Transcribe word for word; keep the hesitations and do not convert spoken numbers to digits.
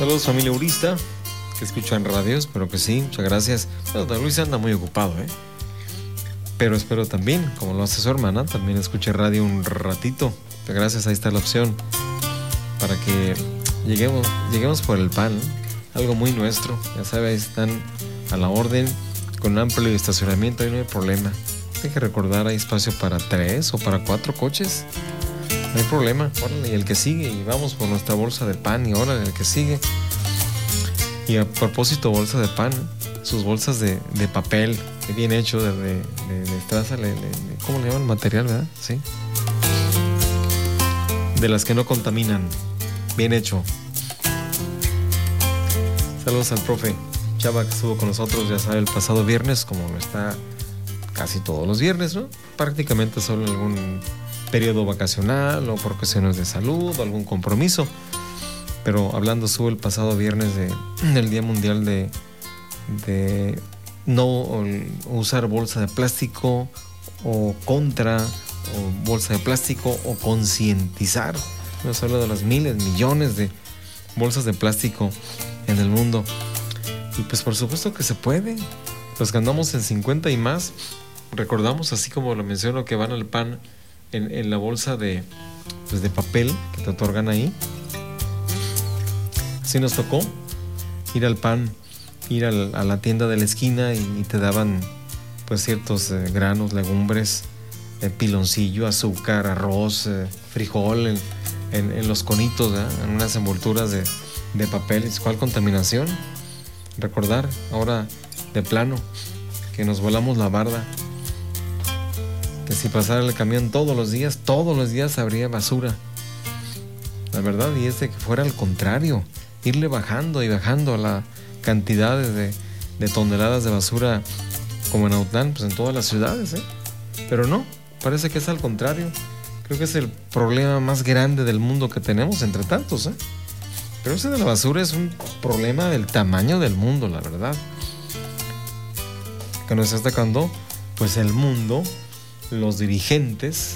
Saludos, familia Urista, que escuchan radio, espero que sí, muchas gracias. Bueno, don Luis anda muy ocupado, ¿eh? Pero espero también, como lo hace su hermana, también escuche radio un ratito. Muchas gracias, ahí está la opción para que lleguemos, lleguemos por el pan, ¿eh? Algo muy nuestro, ya sabes, están a la orden, con amplio estacionamiento, ahí no hay problema. Hay que recordar, hay espacio para tres o para cuatro coches. No hay problema, órale, y el que sigue, y vamos por nuestra bolsa de pan, y órale, el que sigue. Y a propósito, bolsa de pan, sus bolsas de, de papel, que bien hecho, de, de, de, de traza, le, le, ¿cómo le llaman? Material, ¿verdad? Sí. De las que no contaminan, bien hecho. Saludos al profe Chava, que estuvo con nosotros, ya sabe, el pasado viernes, como lo está casi todos los viernes, ¿no? Prácticamente solo en algún periodo vacacional o por cuestiones de salud o algún compromiso. Pero hablando, estuvo el pasado viernes de, del Día Mundial de, de no usar bolsa de plástico, o contra o bolsa de plástico, o concientizar. Nos habla de las miles, millones de bolsas de plástico en el mundo. Y pues por supuesto que se puede. Los que andamos en cincuenta y más, recordamos, así como lo menciono, que van al pan en, en la bolsa de, pues de papel que te otorgan ahí. Así nos tocó ir al pan, ir al, a la tienda de la esquina, y, y te daban pues ciertos eh, granos, legumbres, eh, piloncillo, azúcar, arroz, eh, frijol en, en, en los conitos, ¿eh? En unas envolturas de, de papel. ¿Cuál contaminación? Recordar ahora de plano que nos volamos la barda, que si pasara el camión todos los días, todos los días habría basura, la verdad. Y es de que fuera al contrario, irle bajando y bajando la cantidad de, de toneladas de basura, como en Autlán, pues en todas las ciudades, ¿eh? Pero no, parece que es al contrario. Creo que es el problema más grande del mundo que tenemos entre tantos, ¿eh? Pero ese de la basura es un problema del tamaño del mundo, la verdad, que nos está atacando pues el mundo, los dirigentes,